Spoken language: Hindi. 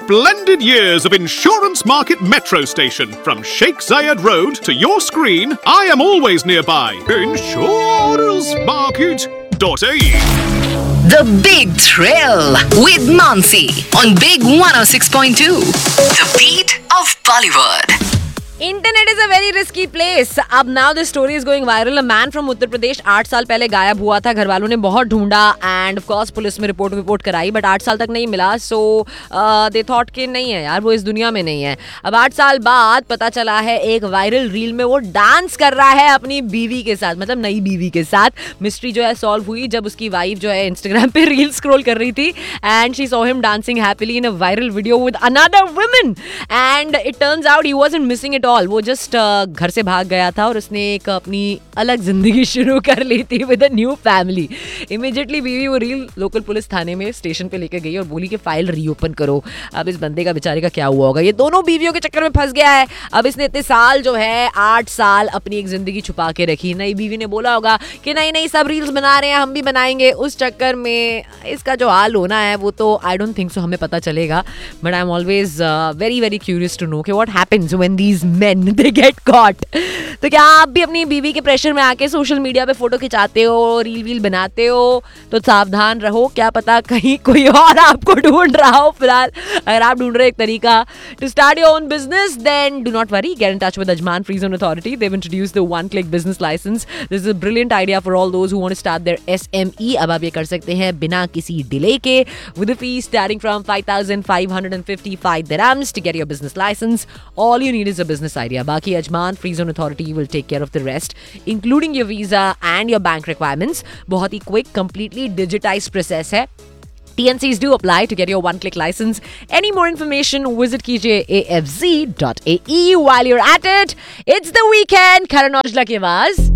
splendid years of Insurance Market Metro Station. From Sheikh Zayed Road to your screen, I am always nearby. InsuranceMarket.ae. The Big Thrill with Mansi on Big 106.2. The beat of Bollywood. Internet is a very risky place. अब now this story is going viral. A man from Uttar Pradesh 8 साल पहले गायब हुआ था. घर वालों ने बहुत ढूंढा एंड ऑफ कोर्स पुलिस में रिपोर्ट कराई, बट 8 साल तक नहीं मिला. सो दे थॉट कि नहीं है यार, वो इस दुनिया में नहीं है. अब 8 साल बाद पता चला है एक वायरल रील में वो डांस कर रहा है अपनी बीवी के साथ, मतलब नई बीवी के साथ. मिस्ट्री जो है सॉल्व हुई जब उसकी वाइफ जो है इंस्टाग्राम पे रील स्क्रॉल कर रही थी and she saw him dancing happily in a viral video with another woman and it turns out he wasn't missing it all. वो जस्ट घर से भाग गया था और उसने एक अपनी अलग जिंदगी शुरू कर ली थी with a new family. Immediately बीवी वो रील लोकल पुलिस थाने में स्टेशन पे लेकर गई और बोली कि फाइल रीओपन करो. अब इस बंदे का बेचारे का क्या हुआ होगा. ये दोनों बीवियों के चक्कर में फंस गया है. अब इसने इतने साल जो है 8 साल अपनी एक जिंदगी छुपा के रखी. नई बीवी ने बोला होगा कि नहीं सब रील्स बना रहे हैं, हम भी बनाएंगे. उस चक्कर में इसका जो हाल होना है वो तो आई डोंट थिंक सो हमें पता चलेगा, but I am always very very curious to know कि what happens when these main they get caught. तो क्या आप भी अपनी बीवी के प्रेशर में आके सोशल मीडिया पे फोटो खिंचाते हो, रील बनाते हो? तो सावधान रहो, क्या पता कहीं कोई और आपको ढूंढ रहा हो. फिलहाल अगर आप ढूंढ रहे एक तरीका to start your own business, then do not worry, get in touch with Ajman Free Zone Authority. They've introduced the one-click business license. This is a brilliant idea for all those who want to start their SME. अब आप ये कर सकते हैं बिना किसी डिले के with a fee starting from 5,555 dirhams to get your business license. All you need is a business idea. बाकी Ajman Free Zone Authority will take care of the rest, including your visa and your bank requirements. बहुत ही quick, completely digitized process है. TNCs do apply to get your one-click license. Any more information, visit kijayafz.ae. While you're at it, it's the weekend. Karan Aujla की आवाज